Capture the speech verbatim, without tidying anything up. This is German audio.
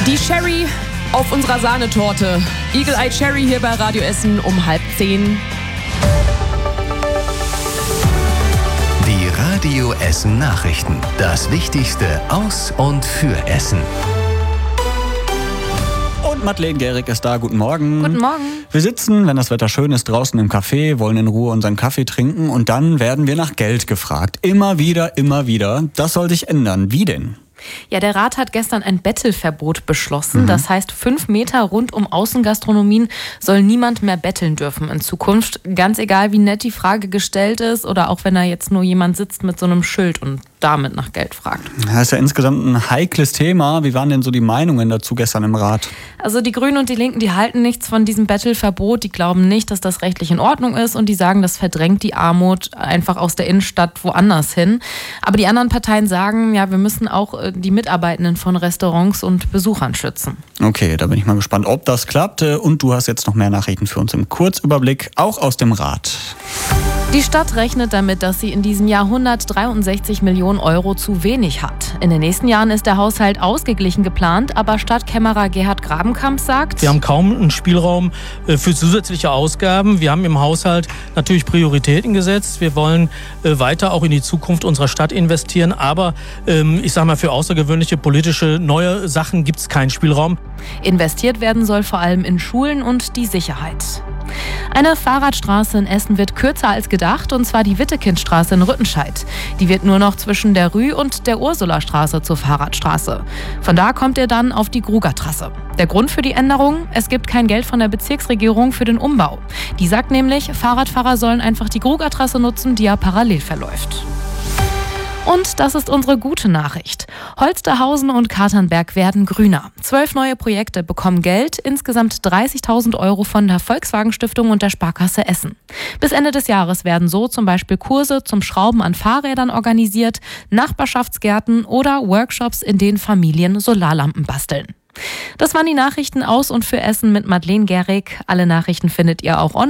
Die Sherry auf unserer Sahnetorte. Eagle Eye Cherry hier bei Radio Essen um halb zehn. Die Radio Essen Nachrichten. Das Wichtigste aus und für Essen. Und Madeleine Gehrig ist da. Guten Morgen. Guten Morgen. Wir sitzen, wenn das Wetter schön ist, draußen im Café, wollen in Ruhe unseren Kaffee trinken und dann werden wir nach Geld gefragt. Immer wieder, immer wieder. Das soll sich ändern. Wie denn? Ja, der Rat hat gestern ein Bettelverbot beschlossen. Mhm. Das heißt, fünf Meter rund um Außengastronomien soll niemand mehr betteln dürfen in Zukunft. Ganz egal, wie nett die Frage gestellt ist oder auch wenn da jetzt nur jemand sitzt mit so einem Schild und damit nach Geld fragt. Das ist ja insgesamt ein heikles Thema. Wie waren denn so die Meinungen dazu gestern im Rat? Also die Grünen und die Linken, die halten nichts von diesem Bettelverbot. Die glauben nicht, dass das rechtlich in Ordnung ist und die sagen, das verdrängt die Armut einfach aus der Innenstadt woanders hin. Aber die anderen Parteien sagen, ja, wir müssen auch die Mitarbeitenden von Restaurants und Besuchern schützen. Okay, da bin ich mal gespannt, ob das klappt. Und du hast jetzt noch mehr Nachrichten für uns im Kurzüberblick, auch aus dem Rat. Die Stadt rechnet damit, dass sie in diesem Jahr hundertdreiundsechzig Millionen Euro zu wenig hat. In den nächsten Jahren ist der Haushalt ausgeglichen geplant, aber Stadtkämmerer Gerhard Grabenkamp sagt: Wir haben kaum einen Spielraum für zusätzliche Ausgaben. Wir haben im Haushalt natürlich Prioritäten gesetzt. Wir wollen weiter auch in die Zukunft unserer Stadt investieren. Aber ich sage mal, für außergewöhnliche politische neue Sachen gibt es keinen Spielraum. Investiert werden soll vor allem in Schulen und die Sicherheit. Eine Fahrradstraße in Essen wird kürzer als gedacht, und zwar die Wittekindstraße in Rüttenscheid. Die wird nur noch zwischen der Rü- und der Ursulastraße zur Fahrradstraße. Von da kommt ihr dann auf die Grugertrasse. Der Grund für die Änderung? Es gibt kein Geld von der Bezirksregierung für den Umbau. Die sagt nämlich, Fahrradfahrer sollen einfach die Grugertrasse nutzen, die ja parallel verläuft. Und das ist unsere gute Nachricht. Holsterhausen und Katernberg werden grüner. Zwölf neue Projekte bekommen Geld, insgesamt dreißigtausend Euro von der Volkswagen Stiftung und der Sparkasse Essen. Bis Ende des Jahres werden so zum Beispiel Kurse zum Schrauben an Fahrrädern organisiert, Nachbarschaftsgärten oder Workshops, in denen Familien Solarlampen basteln. Das waren die Nachrichten aus und für Essen mit Madeleine Gehrig. Alle Nachrichten findet ihr auch online.